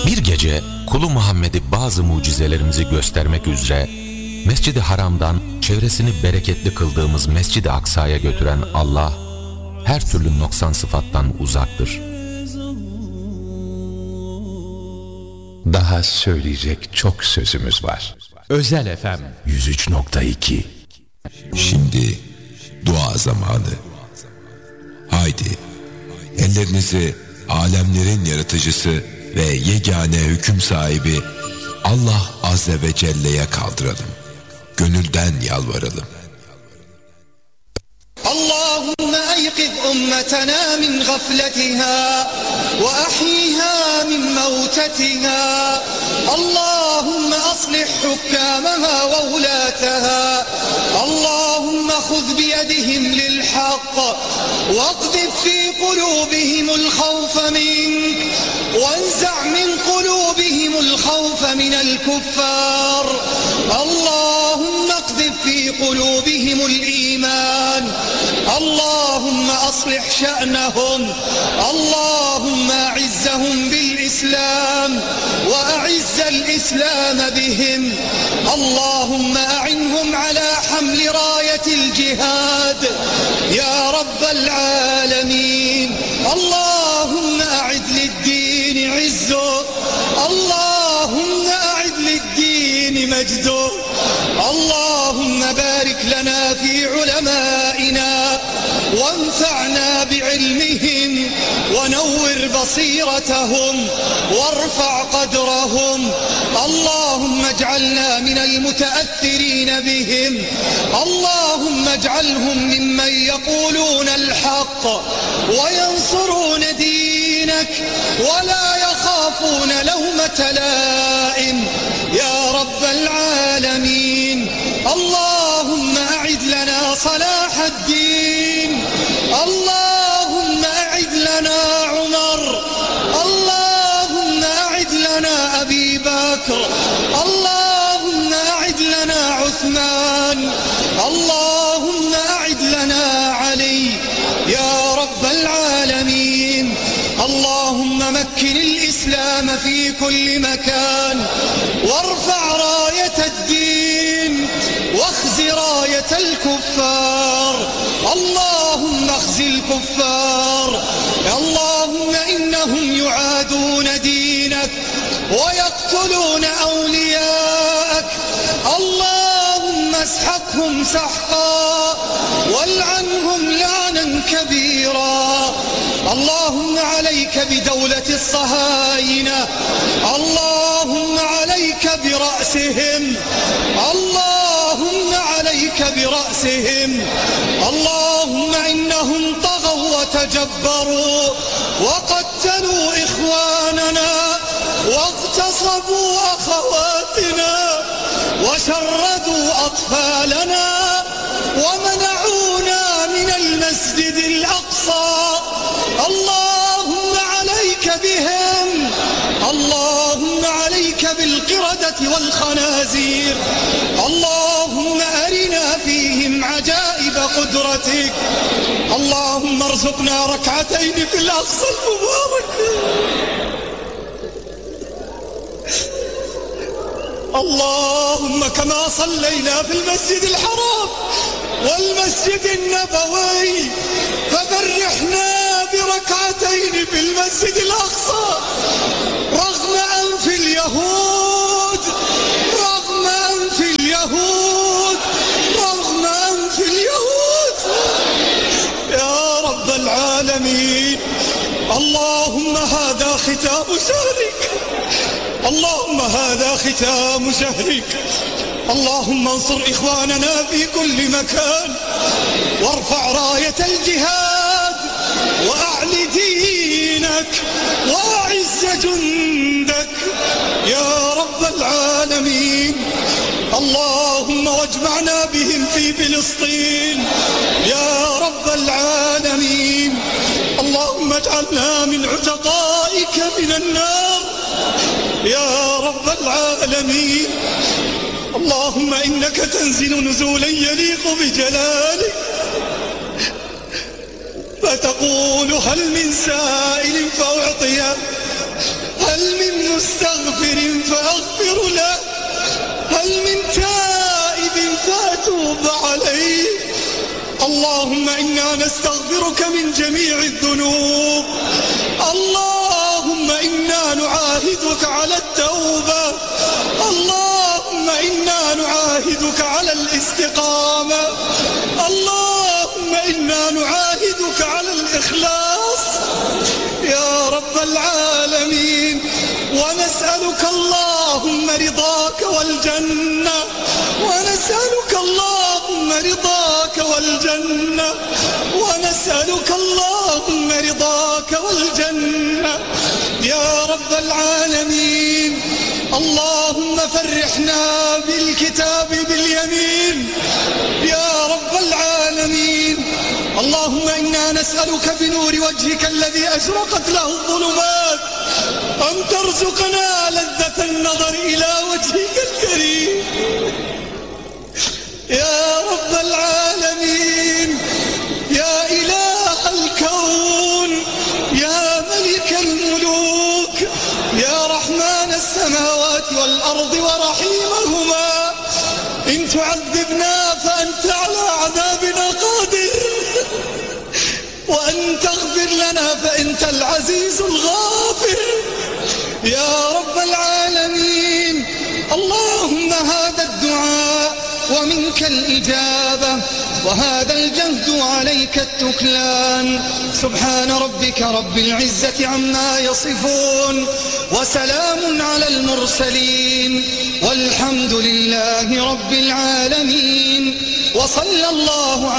Bir gece kulu Muhammed'i bazı mucizelerimizi göstermek üzere Mescid-i Haram'dan çevresini bereketli kıldığımız Mescid-i Aksa'ya götüren Allah her türlü noksan sıfattan uzaktır. Daha söyleyecek çok sözümüz var. Özel FM 103.2. Şimdi dua zamanı. Haydi ellerinizi alemlerin yaratıcısı ve yegane hüküm sahibi Allah Azze ve Celle'ye kaldıralım. Gönülden yalvaralım. اللهم أيقظ أمتنا من غفلتها وأحيها من موتتها اللهم أصلح حكامها وولاتها اللهم خذ بيدهم للحق واقذف في قلوبهم الخوف منك وانزع من قلوبهم الخوف من الكفار اللهم اقذف في قلوبهم الإيمان اللهم أصلح شأنهم اللهم أعزهم بالإسلام وأعز الإسلام بهم اللهم أعنهم على حمل راية الجهاد يا رب العالمين اللهم أعد للدين عزه اللهم أعد للدين مجده اللهم بارك لنا في علمائنا وانفعنا بعلمهم ونور بصيرتهم وارفع قدرهم اللهم اجعلنا من المتأثرين بهم اللهم اجعلهم ممن يقولون الحق وينصرون دينك ولا يخافون لومة لائم يا رب العالمين اللهم أعد لنا صلاح الدين اللهم أعد لنا عمر اللهم أعد لنا أبي بكر اللهم أعد لنا عثمان اللهم أعد لنا علي يا رب العالمين اللهم مكن الإسلام في كل مكان وارفع راية الدين واخز راية الكفار اللهم اخز الكفار اللهم إنهم يعادون دينك ويقتلون أولياءك اللهم اسحقهم سحقا والعنهم لعنا كبيرا اللهم عليك بدولة الصهاينة اللهم عليك برأسهم اللهم عليك برأسهم اللهم إنهم طغوا وتجبروا وقتلوا إخواننا واغتصبوا أخواتنا وشردوا أطفالنا ومنعونا من المسجد الأقصى اللهم عليك بهم اللهم عليك بالقردة والخنازير اللهم أرنا فيهم عجائب قدرتك اللهم ارزقنا ركعتين في الأقصى المبارك اللهم كما صلينا في المسجد الحرام والمسجد النبوي فبرحنا بركعتين في المسجد الأقصى رغم أنف اليهود رغم أنف اليهود رغم أنف اليهود يا رب العالمين اللهم هذا ختام شهرك اللهم هذا ختام شهرك اللهم انصر إخواننا في كل مكان وارفع راية الجهاد وأعل دينك وأعز جندك يا رب العالمين اللهم واجمعنا بهم في فلسطين يا رب العالمين اللهم اجعلنا من عتقائك من النار يا رب العالمين اللهم إنك تنزل نزولا يليق بجلالك فتقول هل من سائل فأعطيه هل من مستغفر له هل من تائب فأتوب عليه. اللهم إنا نستغفرك من جميع الذنوب. اللهم إنا نعاهدك على التوبة. اللهم إنا نعاهدك على الاستقامة. اللهم إنا نعاهدك على الإخلاص يا رب العالمين. ونسألك اللهم رضاك والجنة. ونسألك اللهم رضاك والجنة. ونسألك اللهم رضاك والجنة يا رب العالمين. اللهم فرحنا بالكتاب باليمين يا رب العالمين. اللهم إنا نسألك بنور وجهك الذي أشرقت له الظلمات أن ترزقنا لذة النظر إلى وجهك الكريم يا رب العالمين. يا إله الكون يا ملك الملوك يا رحمن السماوات والأرض ورحيمهما، إن تعذبنا فأنت على عذابنا قادر، وأن تغفر لنا فأنت العزيز الغافر يا رب العالمين. اللهم هذا الدعاء ومنك الإجابة، وهذا الجهد وعليك التكلان. سبحان ربك رب العزة عما يصفون، وسلام على المرسلين، والحمد لله رب العالمين. وصلى الله على